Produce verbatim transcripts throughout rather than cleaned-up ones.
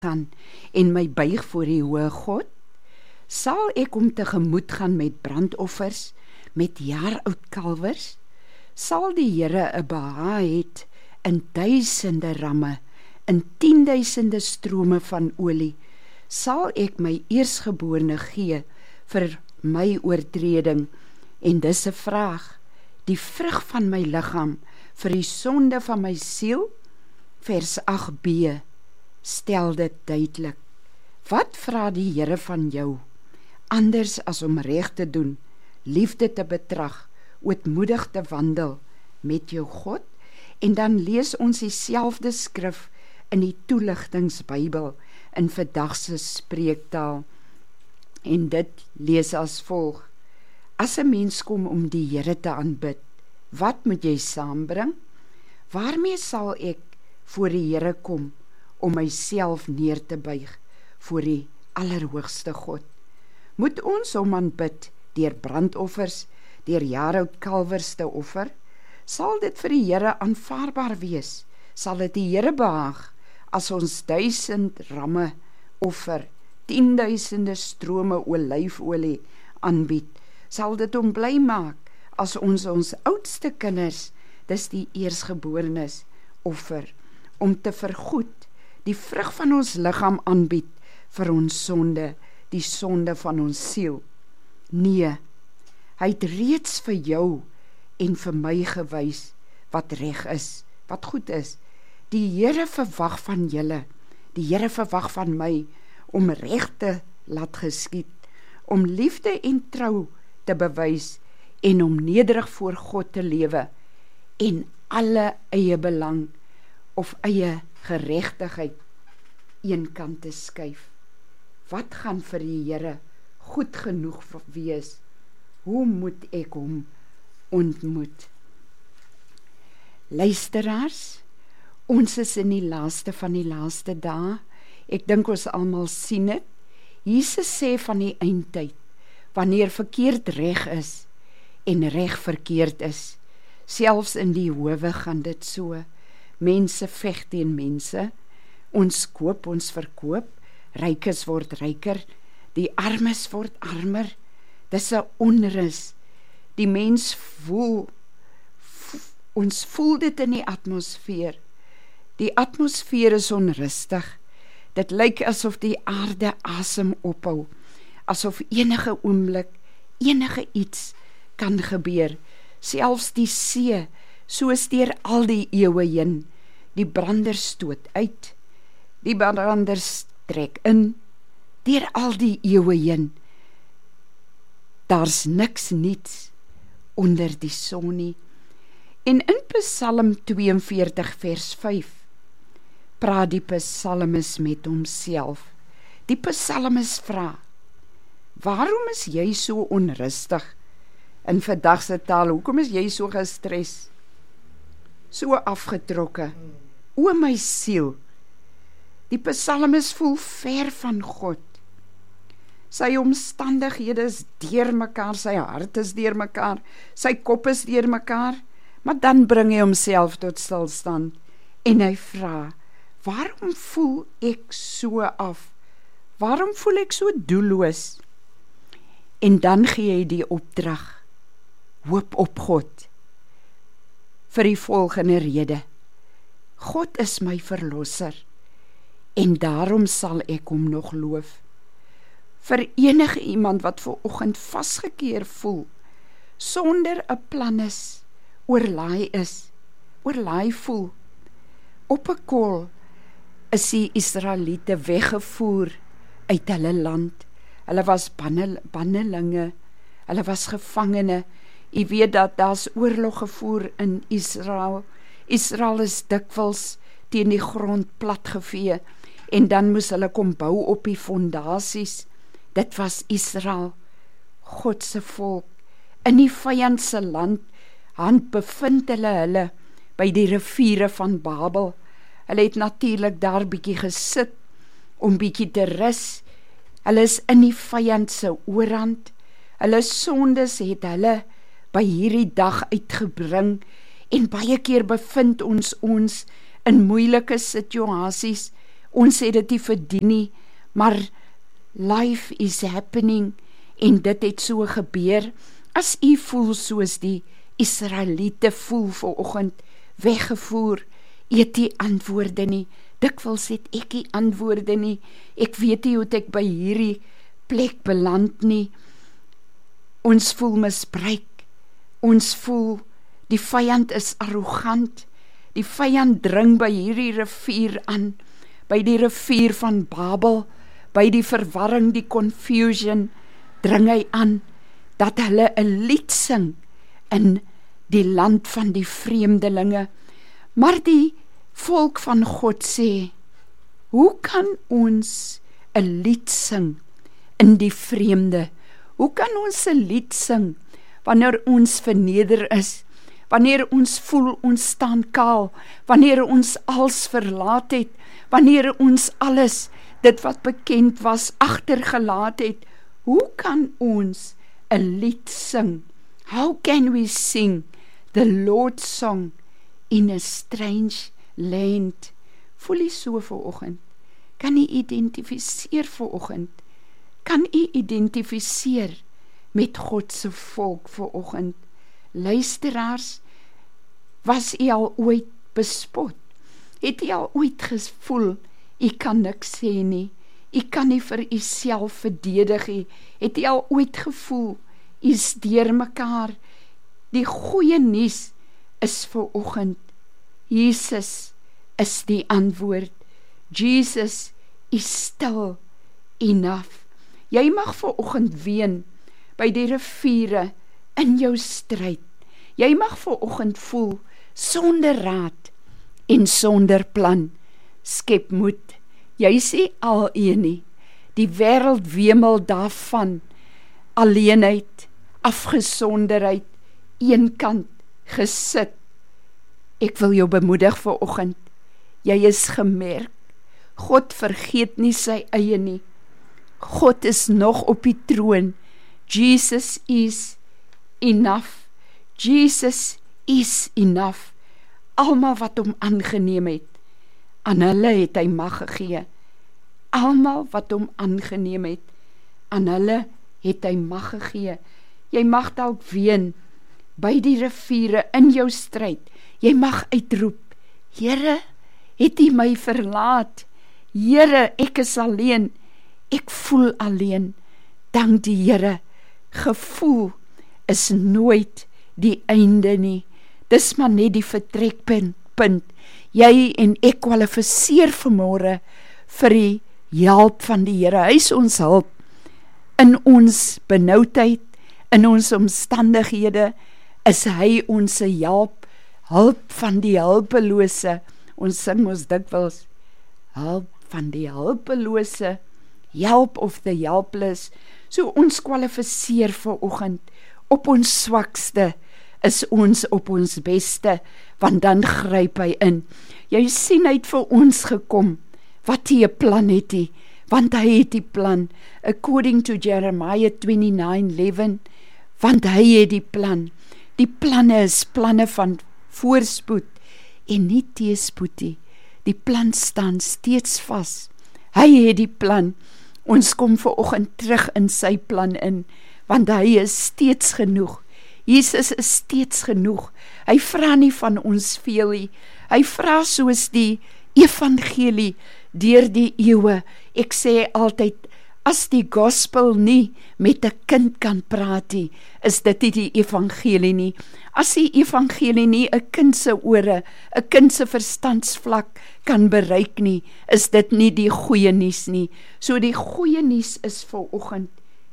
gaan en my buig voor die hoë God? Sal ek hom tegemoet gaan met brandoffers, met jaar-oud kalwers? Sal die Here 'n behaag het in duisende ramme, in tienduisende strome van olie? Sal ek my eersgeborene gee vir my oortreding? En dis 'n vraag, die vrug van my liggaam vir die sonde van my siel? Vers agt b stel dit duidelik. Wat vra die Here van jou? Anders as om reg te doen, liefde te betrag, ootmoedig te wandel met jou God? En dan lees ons dieselfde skrif in die toelichtingsbybel in vandag se spreektaal. En dit lees as volg: As 'n mens kom om die Here te aanbid, wat moet jy saambring? Waarmee sal ek voor die Here kom om myself neer te buig voor die Allerhoogste God? Moet ons hom aanbid deur brandoffers, deur jaar-oud kalwers te offer? Sal dit vir die Here aanvaarbaar wees? Sal dit die Here behaag as ons duisend ramme offer, tienduisende strome olyfolie aanbied? Sal dit hom bly maak as ons ons oudste kinders, dis die eersgeborenes, offer, om te vergoed, die vrug van ons liggaam aanbied vir ons sonde, die sonde van ons siel? Nee, hy het reeds vir jou en vir my gewys wat reg is, wat goed is. Die Here verwag van julle, die Here verwag van my, om reg te laat geskied, om liefde en trou te bewys, en om nederig voor God te lewe, en alle eie belang, of eie geregtigheid, een kant te skuif. Wat gaan vir die Here goed genoeg wees? Hoe moet ek hom ontmoet? Luisteraars, ons is in die laaste van die laaste dae. Ek dink ons almal sien dit. Jesus sê van die eindtyd, wanneer verkeerd reg is en reg verkeerd is, selfs in die howe gaan dit so. Mense veg teen mense, ons koop, ons verkoop, rykes word ryker, die armes word armer. Dis 'n onrus. Die mens voel, ons voel dit in die atmosfeer. Die atmosfeer is onrustig. Dit lyk asof die aarde asem ophou, asof enige oomblik, enige iets kan gebeur. Selfs die see, soos deur al die eeue heen, die branders stoot uit, die branders trek in, deur al die eeue heen. Daar's niks niets onder die son nie. En in Psalm tweeënveertig vers vyf, praat die psalmis met homself. Die psalmis vra, waarom is jy so onrustig? In vandag se taal, hoekom is jy so gestres? So afgetrokke? O my siel, die psalmis voel ver van God. Sy omstandighede is deurmekaar, sy hart is deurmekaar, sy kop is deurmekaar, maar dan bring hy homself tot stilstand en hy vra, waarom voel ek so af? Waarom voel ek so doelloos? En dan gee hy die opdrag, hoop op God, vir die volgende rede. God is my verlosser, en daarom sal ek hom nog loof. Vir enige iemand wat vanoggend vasgekeer voel, sonder 'n plan is, oorlaai is, oorlaai voel. Op 'n kol is die Israeliete weggevoer uit hulle land. Hulle was bannelinge, hulle was gevangene. Jy weet dat daar's oorlog gevoer in Israel. Israel is dikwels teen die grond platgevee, en dan moes hulle kom bou op die fondasies. Dit was Israel, God se volk. In die vyand se land, hand bevind hulle hulle by die riviere van Babel. Hulle het natuurlik daar bietjie gesit, om bietjie te rus. Hulle is in die vyand se oorhand. Hulle sondes het hulle by hierdie dag uitgebring, en baie keer bevind ons ons in moeilike situasies, ons het dit nie verdien nie, maar life is happening, en dit het so gebeur. As u voel soos die Israeliete voel vanoggend, weggevoer, het u antwoorde nie, dikwels het ek nie antwoorde nie, ek weet nie hoe ek by hierdie plek beland nie, ons voel misbruik, ons voel, die vyand is arrogant, die vyand dring by hierdie rivier aan, by die rivier van Babel, by die verwarring, die confusion, dring hy aan, dat hulle 'n lied sing in die land van die vreemdelinge. Maar die volk van God sê, hoe kan ons 'n lied sing in die vreemde? Hoe kan ons 'n lied sing wanneer ons verneder is, wanneer ons voel ons staan kaal, wanneer ons als verlaat het, wanneer ons alles, dit wat bekend was, agtergelaat het? Hoe kan ons 'n lied sing? How can we sing the Lord's song in a strange land? Voel jy so vanoggend? Kan jy identifiseer vanoggend? Kan jy identifiseer met God se volk vanoggend? Luisteraars, was jy al ooit bespot? Het jy al ooit gevoel, jy kan niks sê nie, jy kan nie vir jouself verdedig nie? Het jy al ooit gevoel, jy is deur mekaar? Die goeie nuus is vanoggend, Jesus is die antwoord. Jesus is still enough. Jy mag vanoggend ween by die riviere in jou stryd. Jy mag vanoggend voel sonder raad en sonder plan. Skep moed. Jy sê al een nie. Die wêreld wemel daarvan. Alleenheid, afgesonderheid, eenkant gesit. Ek wil jou bemoedig vanoggend. Jy is gemerk. God vergeet nie sy eie nie. God is nog op die troon. Jesus is enough. Jesus is enough. Almal wat hom aangeneem het, aan hulle het hy mag gegee. Almal wat hom aangeneem het, aan hulle het hy mag gegee. Jy mag dalk ween by die riviere in jou stryd. Jy mag uitroep, Here, het U my verlaat? Here, ek is alleen. Ek voel alleen. Dank die Here. Gevoel is nooit die einde nie. Dis maar net die vertrekpunt. Punt. Jy en ek kwalifiseer vanmôre vir die hulp van die Here. Hy is ons hulp in ons benoudheid, in ons omstandighede, is hy ons hulp, hulp van die hulpelose. Ons sing ons dikwels, hulp van die hulpelose, help of the helpless. So ons kwalifiseer vanoggend, op ons swakste is ons op ons beste, want dan gryp hy in. Jy sien, hy het vir ons gekom, wat hy 'n plan het hy, want hy het die plan, according to Jeremiah twenty-nine eleven, want hy het die plan. Die planne is planne van voorspoed en nie teëspoed nie. Die plan staan steeds vas. Hy het die plan. Ons kom vanoggend terug in sy plan in, want hy is steeds genoeg. Jesus is steeds genoeg. Hy vra nie van ons veel nie. Hy vra soos die evangelie deur die eeue. Ek sê altyd, as die gospel nie met 'n kind kan praat nie, is dit nie die evangelie nie. As die evangelie nie 'n kind se ore, 'n kind se verstandsvlak kan bereik nie, is dit nie die goeie nuus nie. So die goeie nuus is vanoggend,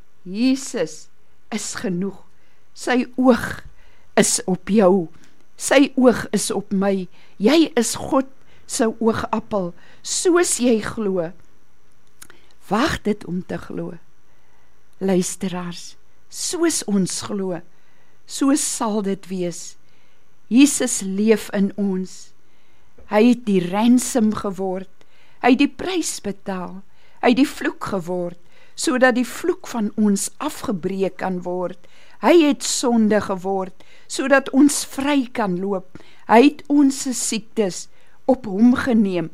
Jesus is genoeg. Sy oog is op jou, sy oog is op my. Jy is God se oogappel, soos jy glo. Wag dit om te glo. Luisteraars, soos ons glo, soos sal dit wees. Jesus leef in ons. Hy het die ransom geword. Hy het die prys betaal. Hy het die vloek geword, sodat die vloek van ons afgebreek kan word. Hy het sonde geword, sodat ons vry kan loop. Hy het ons siektes op hom geneem,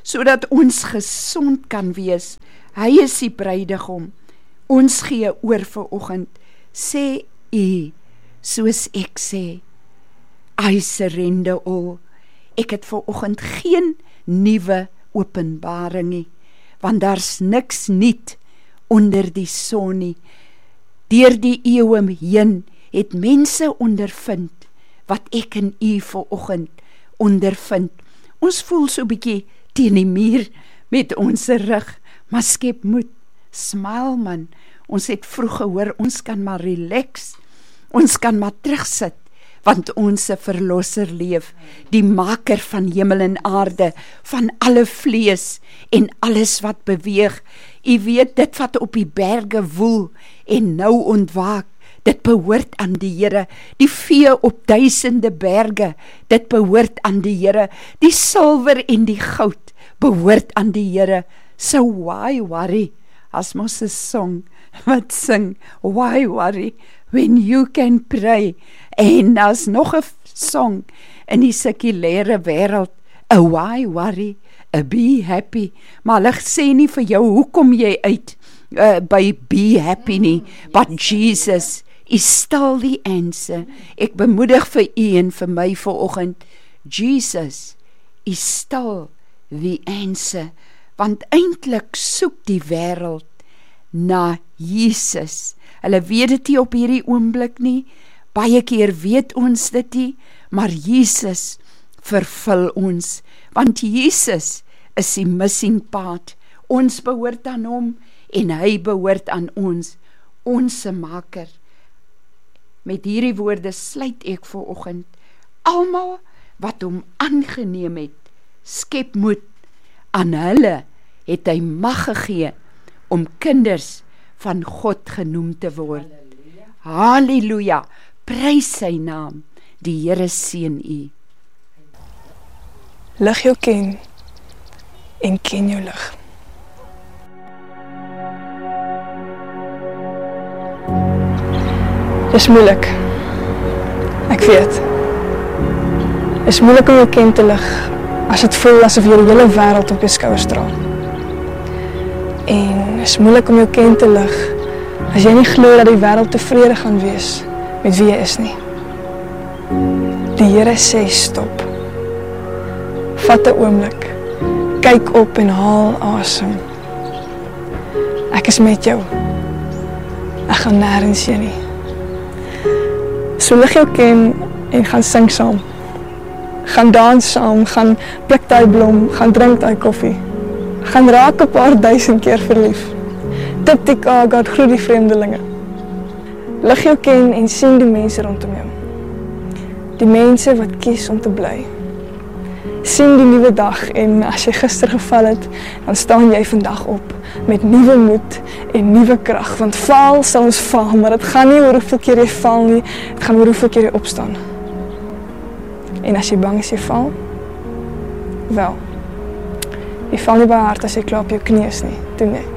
sodat ons gesond kan wees. Hy is die bruidegom. Ons gee oor vanoggend. Sê U, soos ek sê, I surrender all. Ek het vanoggend geen nuwe openbaring nie, want daar's niks nuut onder die son nie. Deur die eeue heen het mense ondervind wat ek en U vanoggend ondervind. Ons voel so bietjie teen die muur met ons rug, maar skep moed, smile man. Ons het vroeg gehoor, ons kan maar relax, ons kan maar terugsit, want ons verlosser leef, die maker van hemel en aarde, van alle vlees en alles wat beweeg. U weet, dit wat op die berge woel en nou ontwaak, dit behoort aan die Here. Die vee op duisende berge, dit behoort aan die Here. Die silwer en die goud behoort aan die Here. So why worry? As mos 'n song wat sing, why worry when you can pray? En as nog 'n song in die sekulêre wêreld, a why worry, a be happy. Maar hulle sê nie vir jou, hoe kom jy uit uh, by be happy nie, but Jesus is still the answer. Ek bemoedig vir u en vir my vanoggend, Jesus is still the answer, want eintlik soek die wêreld na Jesus. Hulle weet dit nie op hierdie oomblik nie, baie keer weet ons dit nie, maar Jesus vervul ons, want Jesus is die missing part. Ons behoort aan hom en hy behoort aan ons, ons maker. Met hierdie woorde sluit ek vanoggend. Almal wat hom aangeneem het, skep moed. Aan hulle het hy mag gegee om kinders van God genoem te word. Halleluja, prys sy naam. Die Here seën u. Lig jou ken en ken jou lig. Dis moeilik. Ek weet. Dis moeilik om jou ken te lig as dit voel asof jy die hele wêreld op jou skouers dra. En dis moeilik om jou ken te lig as jy nie glo dat die wêreld tevrede gaan wees met wie jy is nie. Die Here sê stop. Vat 'n oomblik. Kyk op en haal asem. Ek is met jou. Ek gaan nêrens heen nie. So lig jou ken en gaan sing saam. Gaan dans saam, gaan pluk daai blom, gaan drink daai koffie. Gaan raak 'n paar duisend keer verlief. Tip die kaart, groet die vreemdelinge. Lig jou ken en sien die mense rondom jou. Die mense wat kies om te bly. Sien die nuwe dag en as jy gister geval het, dan staan jy vandag op met nuwe moed en nuwe krag, want val sal ons val, maar dit gaan nie oor hoeveel keer jy val nie, dit gaan oor hoeveel keer jy opstaan. En as jy bang is jy val, wel, jy val nie baie hard as jy klaar op jou knie is nie, doen jy.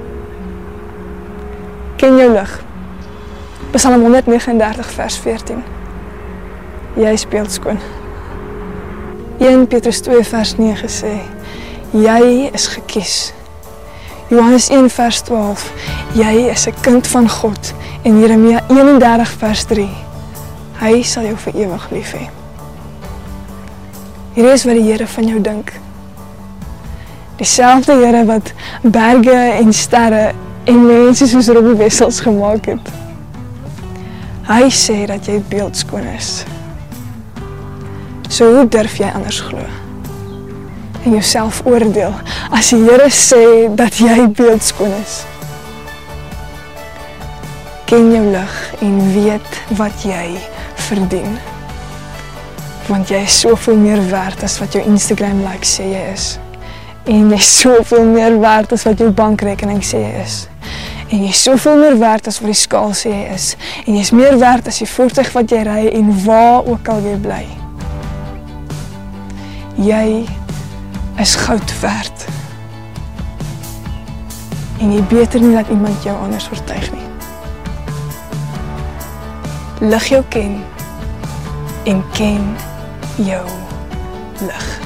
Ken jou lig. Psalm honderd vyf nege vers veertien. Jy is beeldskoon. Eerste Petrus twee vers nege sê, jy is gekies. Johannes een vers twaalf, jy is 'n kind van God. En Jeremia eenendertig vers drie, hy sal jou vir ewig lief hê. Hier is wat die Here van jou dink. Dieselfde Here wat berge en sterre en mense soos Robbie Wessels gemaak het. Hy sê dat jy beeldskoon is. So hoe durf jy anders glo? En jouself oordeel as die Here sê dat jy beeldskoon is. Ken jou lig en weet wat jy verdien. Want jy is soveel meer werd as wat jou Instagram like sê jy is. En jy is soveel meer werd as wat jou bankrekening sê jy is. En jy is soveel meer werd as wat die skaal sê jy is. En jy is meer werd as die voertuig wat jy ry en waar ook al jy bly. Jy is goud werd. En jy beter nie dat iemand jou anders oortuig nie. Lig jou ken en ken jou lig.